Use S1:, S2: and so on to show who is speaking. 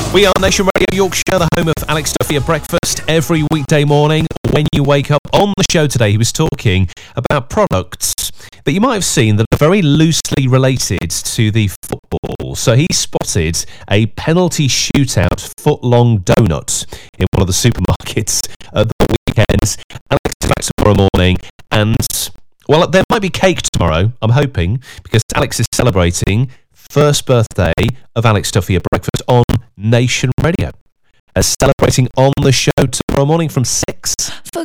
S1: We are Nation Radio Yorkshire, the home of Alex Duffy at breakfast every weekday morning. When you wake up, on the show today, he was talking about products that you might have seen that are very loosely related to the football. So he spotted a penalty shootout foot-long donut in one of the supermarkets at the weekend. Alex is back tomorrow morning, and well, there might be cake tomorrow, I'm hoping, because Alex is celebrating first birthday of Alex Duffy at breakfast on Nation Radio. Celebrating on the show tomorrow morning from 6.
S2: For